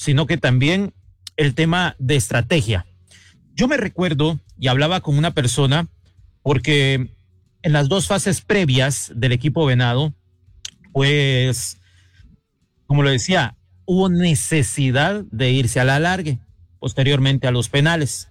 sino que también el tema de estrategia. Yo me recuerdo y hablaba con una persona porque en las dos fases previas del equipo Venado, pues, como lo decía, hubo necesidad de irse a la alargue, posteriormente a los penales.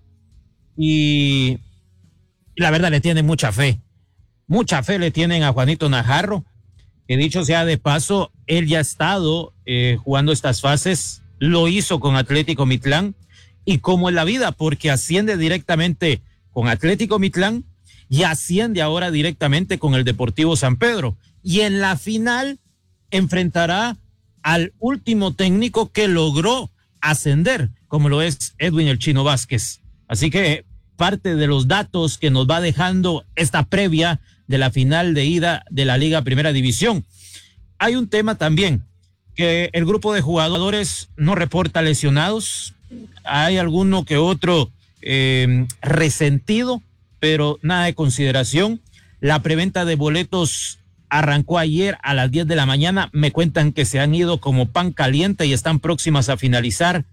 Y la verdad le tienen mucha fe le tienen a Juanito Najarro, que dicho sea de paso, él ya ha estado jugando estas fases, lo hizo con Atlético Mitlán, y como en la vida, porque asciende directamente con Atlético Mitlán y asciende ahora directamente con el Deportivo San Pedro. Y en la final enfrentará al último técnico que logró ascender, como lo es Edwin el Chino Vázquez. Así que parte de los datos que nos va dejando esta previa de la final de ida de la Liga Primera División. Hay un tema también, que el grupo de jugadores no reporta lesionados. Hay alguno que otro resentido, pero nada de consideración. La preventa de boletos arrancó ayer a las 10 de la mañana. Me cuentan que se han ido como pan caliente y están próximas a finalizarse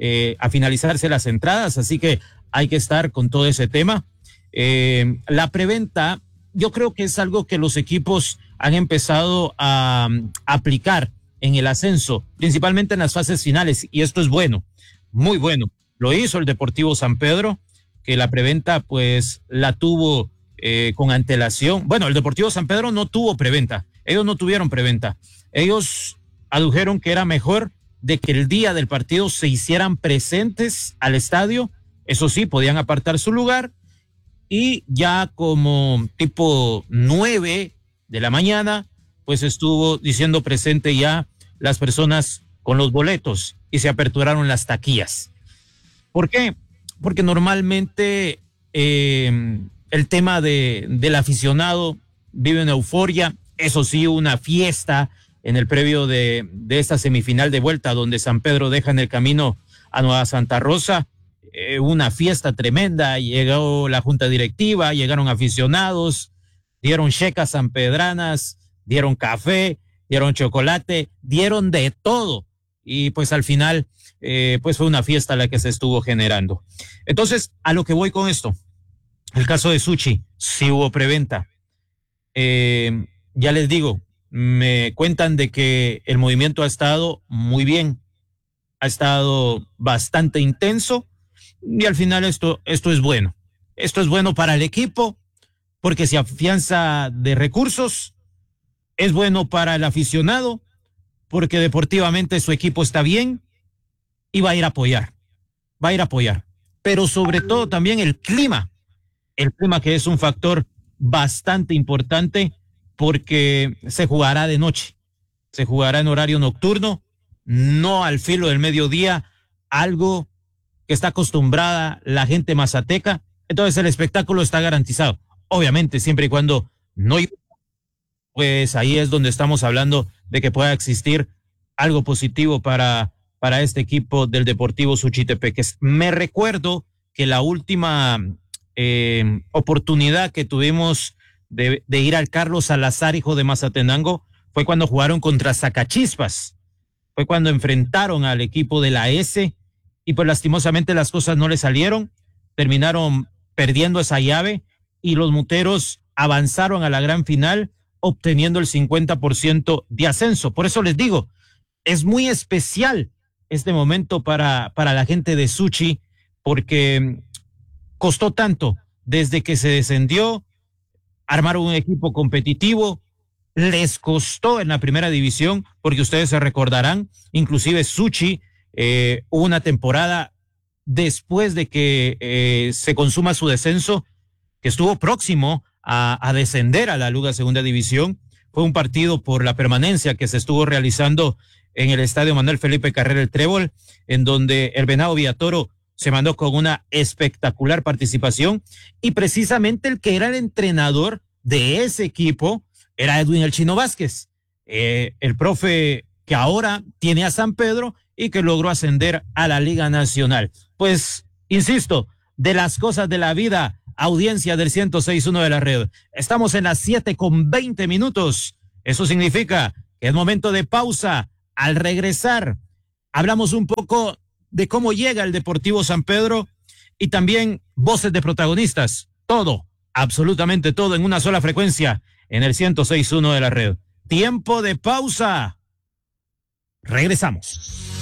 las entradas, así que hay que estar con todo ese tema. La preventa, yo creo que es algo que los equipos han empezado a aplicar en el ascenso, principalmente en las fases finales, y esto es bueno, muy bueno. Lo hizo el Deportivo San Pedro, que la preventa pues la tuvo con antelación. Bueno, el Deportivo San Pedro no tuvo preventa, ellos no tuvieron preventa. Ellos adujeron que era mejor de que el día del partido se hicieran presentes al estadio. Eso sí, podían apartar su lugar, y ya como tipo 9 de la mañana, pues estuvo diciendo presente ya las personas con los boletos y se aperturaron las taquillas. ¿Por qué? Porque normalmente el tema del aficionado vive en euforia. Eso sí, una fiesta en el previo de esta semifinal de vuelta, donde San Pedro deja en el camino a Nueva Santa Rosa. Una fiesta tremenda, llegó la junta directiva, llegaron aficionados, dieron checas sanpedranas, dieron café, dieron chocolate, dieron de todo, y pues al final pues fue una fiesta la que se estuvo generando. Entonces, a lo que voy con esto, el caso de Suchi, sí hubo preventa. Ya les digo, me cuentan de que el movimiento ha estado muy bien, ha estado bastante intenso, y al final esto es bueno. Esto es bueno para el equipo porque se afianza de recursos, es bueno para el aficionado porque deportivamente su equipo está bien y va a ir a apoyar. Pero sobre todo también el clima que es un factor bastante importante, porque se jugará de noche, se jugará en horario nocturno, no al filo del mediodía, algo que está acostumbrada la gente mazateca. Entonces el espectáculo está garantizado, obviamente siempre y cuando no, pues ahí es donde estamos hablando de que pueda existir algo positivo para este equipo del Deportivo Suchitepeques. Me recuerdo que la última oportunidad que tuvimos de ir al Carlos Salazar, hijo de Mazatenango, fue cuando jugaron contra Zacachispas, fue cuando enfrentaron al equipo de la S, y pues lastimosamente las cosas no le salieron, terminaron perdiendo esa llave, y los muteros avanzaron a la gran final obteniendo el 50% de ascenso. Por eso les digo, es muy especial este momento para la gente de Suchi, porque costó tanto desde que se descendió, armaron un equipo competitivo, les costó en la primera división, porque ustedes se recordarán, inclusive Suchi hubo una temporada después de que se consuma su descenso, que estuvo próximo a descender a la Liga Segunda División. Fue un partido por la permanencia que se estuvo realizando en el estadio Manuel Felipe Carrera el Trébol, en donde el Venado Villatoro se mandó con una espectacular participación, y precisamente el que era el entrenador de ese equipo era Edwin el Chino Vázquez, el profe que ahora tiene a San Pedro y que logró ascender a la Liga Nacional. Pues, insisto, de las cosas de la vida, audiencia del 106.1 de la red. Estamos en las 7:20. Eso significa que es momento de pausa. Al regresar, Hablamos un poco de cómo llega el Deportivo San Pedro y también voces de protagonistas. Todo, absolutamente todo en una sola frecuencia en el 106.1 de la red. Tiempo de pausa. Regresamos.